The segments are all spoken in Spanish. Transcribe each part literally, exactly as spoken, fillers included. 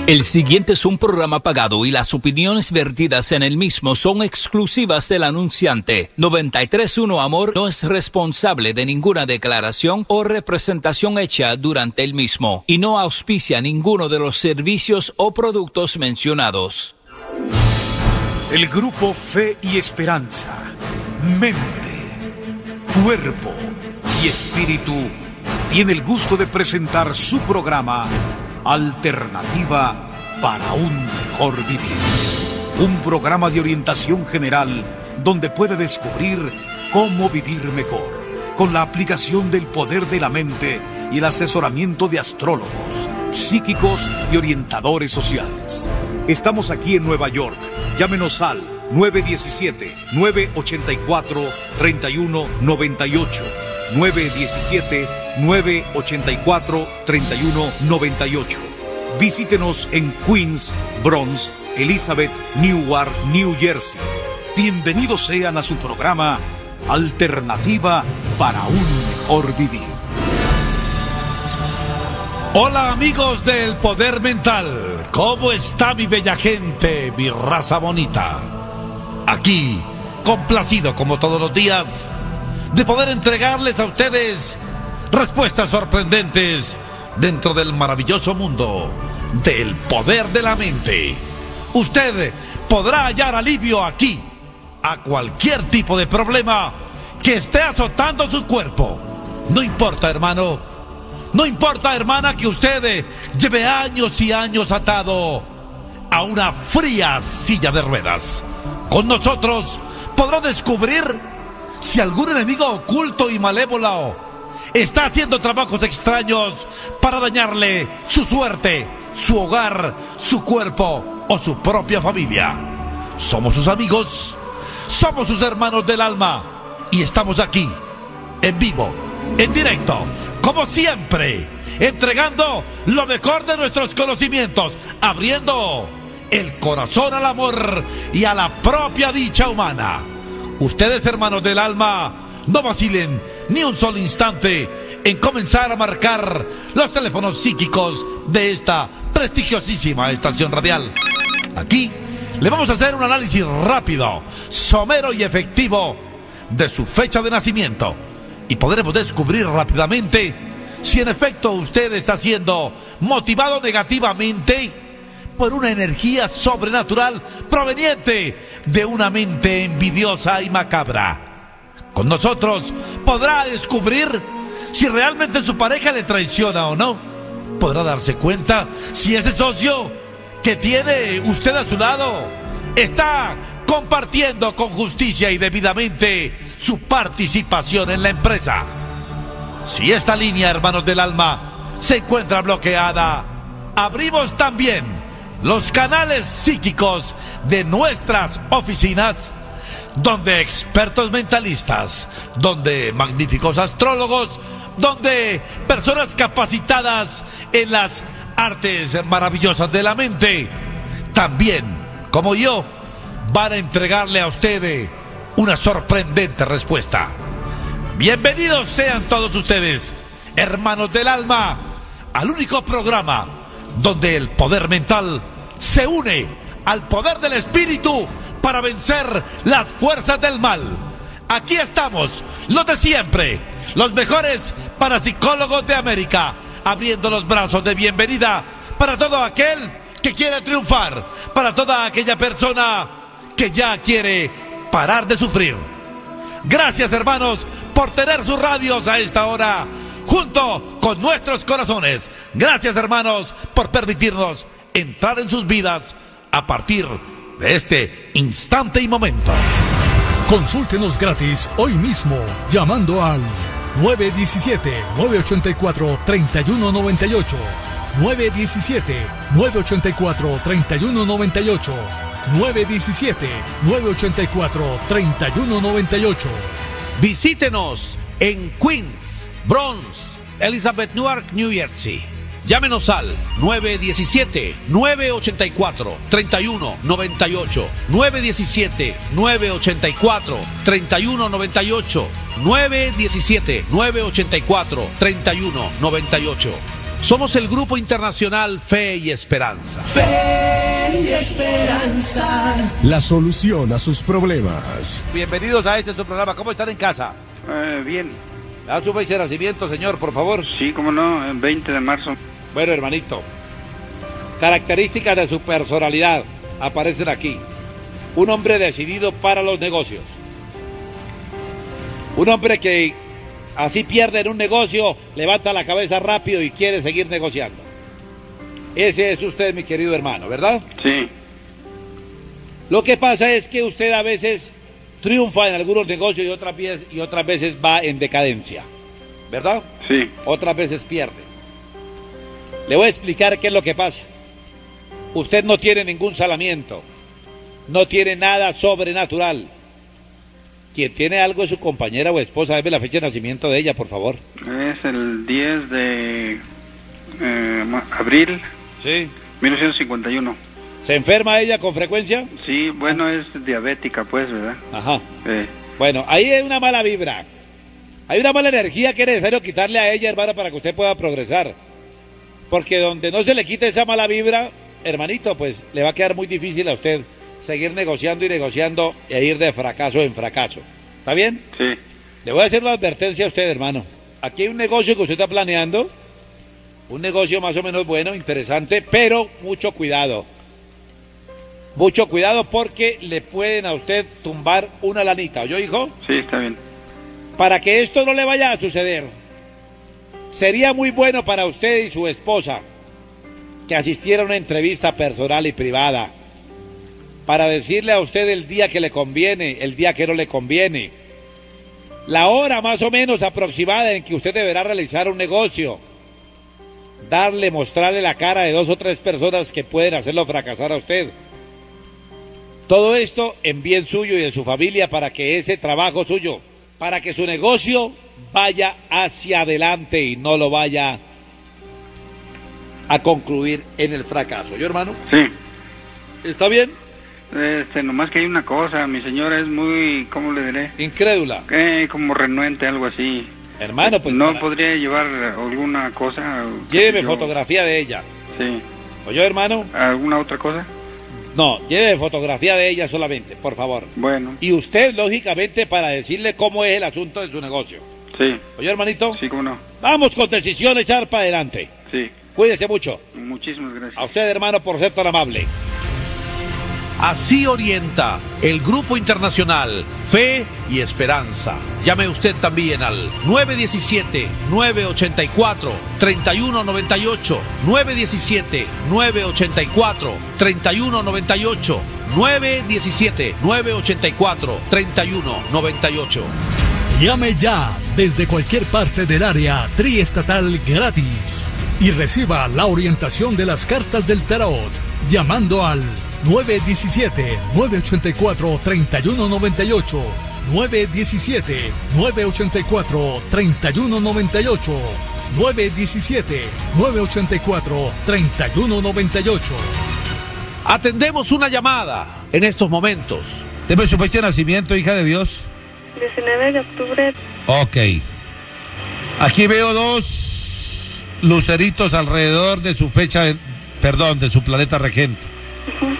El siguiente es un programa pagado y las opiniones vertidas en el mismo son exclusivas del anunciante. noventa y tres punto uno Amor no es responsable de ninguna declaración o representación hecha durante el mismo y no auspicia ninguno de los servicios o productos mencionados. El grupo Fe y Esperanza, Mente, Cuerpo y Espíritu tiene el gusto de presentar su programa Alternativa para un mejor vivir. Un programa de orientación general donde puede descubrir cómo vivir mejor, con la aplicación del poder de la mente y el asesoramiento de astrólogos, psíquicos y orientadores sociales. Estamos aquí en Nueva York. Llámenos al nueve uno siete, nueve ocho cuatro, tres uno nueve ocho, nueve uno siete, nueve ocho cuatro, tres uno nueve ocho. Visítenos en Queens, Bronx, Elizabeth, Newark, New Jersey. Bienvenidos sean a su programa Alternativa para un mejor vivir. Hola amigos del Poder Mental, ¿cómo está mi bella gente, mi raza bonita? Aquí, complacido como todos los días, de poder entregarles a ustedes respuestas sorprendentes dentro del maravilloso mundo del poder de la mente. Usted podrá hallar alivio aquí a cualquier tipo de problema que esté azotando su cuerpo. No importa, hermano, no importa, hermana, que usted lleve años y años atado a una fría silla de ruedas. Con nosotros podrá descubrir si algún enemigo oculto y malévolo está haciendo trabajos extraños para dañarle su suerte, su hogar, su cuerpo o su propia familia. Somos sus amigos, somos sus hermanos del alma y estamos aquí, en vivo, en directo, como siempre, entregando lo mejor de nuestros conocimientos, abriendo el corazón al amor y a la propia dicha humana. Ustedes, hermanos del alma, no vacilen ni un solo instante en comenzar a marcar los teléfonos psíquicos de esta prestigiosísima estación radial. Aquí le vamos a hacer un análisis rápido, somero y efectivo de su fecha de nacimiento y podremos descubrir rápidamente si en efecto usted está siendo motivado negativamente por una energía sobrenatural proveniente de una mente envidiosa y macabra. Con nosotros podrá descubrir si realmente su pareja le traiciona o no. Podrá darse cuenta si ese socio que tiene usted a su lado está compartiendo con justicia y debidamente su participación en la empresa. Si esta línea, hermanos del alma, se encuentra bloqueada, abrimos también los canales psíquicos de nuestras oficinas, donde expertos mentalistas, donde magníficos astrólogos, donde personas capacitadas en las artes maravillosas de la mente, también, como yo, van a entregarle a usted una sorprendente respuesta. Bienvenidos sean todos ustedes, hermanos del alma, al único programa donde el poder mental se une al poder del espíritu para vencer las fuerzas del mal. Aquí estamos, los de siempre, los mejores parapsicólogos de América, abriendo los brazos de bienvenida para todo aquel que quiere triunfar, para toda aquella persona que ya quiere parar de sufrir. Gracias, hermanos, por tener sus radios a esta hora junto con nuestros corazones. Gracias, hermanos, por permitirnos entrar en sus vidas a partir de este instante y momento. Consúltenos gratis hoy mismo llamando al nueve uno siete, nueve ocho cuatro, tres uno nueve ocho, nueve uno siete, nueve ocho cuatro, tres uno nueve ocho, nueve uno siete, nueve ocho cuatro, tres uno nueve ocho. Visítenos en Queens, Bronx, Elizabeth, Newark, New Jersey. Llámenos al nueve uno siete, nueve ocho cuatro, tres uno nueve ocho, nueve uno siete, nueve ocho cuatro, tres uno nueve ocho, nueve uno siete, nueve ocho cuatro, tres uno nueve ocho. Somos el Grupo Internacional Fe y Esperanza. Fe y Esperanza. La solución a sus problemas. Bienvenidos a este su programa. ¿Cómo están en casa? Eh, bien. ¿Da su fecha de nacimiento, señor, por favor? Sí, cómo no, el veinte de marzo. Bueno, hermanito. Características de su personalidad aparecen aquí. Un hombre decidido para los negocios. Un hombre que así pierde en un negocio, levanta la cabeza rápido y quiere seguir negociando. Ese es usted, mi querido hermano, ¿verdad? Sí. Lo que pasa es que usted a veces triunfa en algunos negocios y otras veces, y otras veces va en decadencia, ¿verdad? Sí. Otras veces pierde. Le voy a explicar qué es lo que pasa. Usted no tiene ningún salamiento, no tiene nada sobrenatural. Quien tiene algo es su compañera o esposa. Debe la fecha de nacimiento de ella, por favor. Es el diez de eh, abril. Sí. mil novecientos cincuenta y uno. ¿Se enferma ella con frecuencia? Sí, bueno, es diabética, pues, ¿verdad? Ajá. Eh. Bueno, ahí hay una mala vibra. Hay una mala energía que es necesario quitarle a ella, hermano, para que usted pueda progresar. Porque donde no se le quite esa mala vibra, hermanito, pues le va a quedar muy difícil a usted seguir negociando y negociando e ir de fracaso en fracaso. ¿Está bien? Sí. Le voy a hacer una advertencia a usted, hermano. Aquí hay un negocio que usted está planeando, un negocio más o menos bueno, interesante, pero mucho cuidado. Mucho cuidado porque le pueden a usted tumbar una lanita. ¿Oyó, hijo? Sí, está bien. Para que esto no le vaya a suceder, sería muy bueno para usted y su esposa que asistiera a una entrevista personal y privada para decirle a usted el día que le conviene, el día que no le conviene, la hora más o menos aproximada en que usted deberá realizar un negocio, darle, mostrarle la cara de dos o tres personas que pueden hacerlo fracasar a usted. Todo esto en bien suyo y de su familia, para que ese trabajo suyo, para que su negocio vaya hacia adelante y no lo vaya a concluir en el fracaso. ¿Yo, hermano? Sí. ¿Está bien? Este, nomás que hay una cosa, mi señora es muy, ¿cómo le diré? Incrédula. Eh, como renuente, algo así. Hermano, pues... ¿No para... podría llevar alguna cosa? Lléveme yo... fotografía de ella. Sí. ¿Oyó, hermano? ¿Alguna otra cosa? No, lleve fotografía de ella solamente, por favor. Bueno. Y usted, lógicamente, para decirle cómo es el asunto de su negocio. Sí. ¿Oye, hermanito? Sí, cómo no. Vamos con decisión, echar para adelante. Sí. Cuídese mucho. Muchísimas gracias. A usted, hermano, por ser tan amable. Así orienta el Grupo Internacional Fe y Esperanza. Llame usted también al nueve uno siete, nueve ocho cuatro, tres uno nueve ocho, nueve uno siete, nueve ocho cuatro, tres uno nueve ocho, nueve uno siete, nueve ocho cuatro, tres uno nueve ocho. Llame ya desde cualquier parte del área triestatal gratis y reciba la orientación de las cartas del tarot llamando al nueve uno siete, nueve ocho cuatro, tres uno nueve ocho, nueve uno siete, nueve ocho cuatro, tres uno nueve ocho, nueve uno siete, nueve ocho cuatro, tres uno nueve ocho. Atendemos una llamada en estos momentos. Deme su fecha de nacimiento, hija de Dios. diecinueve de octubre. Ok. Aquí veo dos luceritos alrededor de su fecha, de, perdón, de su planeta regente. Uh-huh.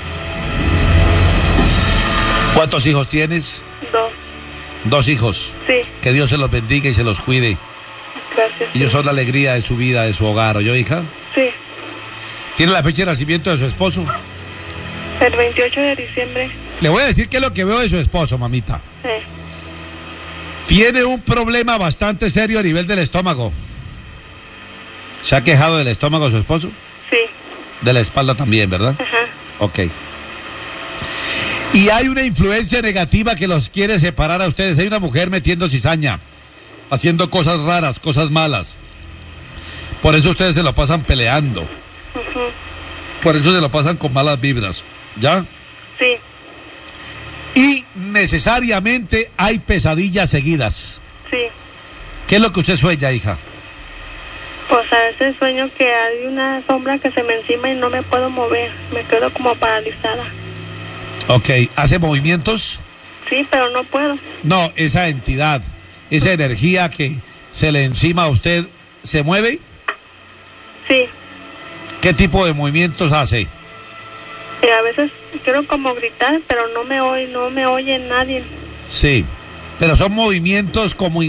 ¿Cuántos hijos tienes? Dos. Dos hijos. Sí. Que Dios se los bendiga y se los cuide. Gracias. Ellos son la alegría de su vida, de su hogar. ¿Oyó, hija? Sí. ¿Tiene la fecha de nacimiento de su esposo? El veintiocho de diciembre. Le voy a decir qué es lo que veo de su esposo, mamita. Sí. Tiene un problema bastante serio a nivel del estómago. ¿Se ha quejado del estómago su esposo? Sí. De la espalda también, ¿verdad? Ajá. Ok. Y hay una influencia negativa que los quiere separar a ustedes. Hay una mujer metiendo cizaña, haciendo cosas raras, cosas malas. Por eso ustedes se lo pasan peleando. Uh-huh. Por eso se lo pasan con malas vibras. ¿Ya? Sí. Y necesariamente hay pesadillas seguidas. Sí. ¿Qué es lo que usted sueña, hija? Pues a veces sueño que hay una sombra que se me encima y no me puedo mover. Me quedo como paralizada. Ok, ¿hace movimientos? Sí, pero no puedo. No, esa entidad, esa energía que se le encima a usted, ¿se mueve? Sí. ¿Qué tipo de movimientos hace? Eh, a veces quiero como gritar, pero no me oye, no me oye nadie. Sí, pero son movimientos como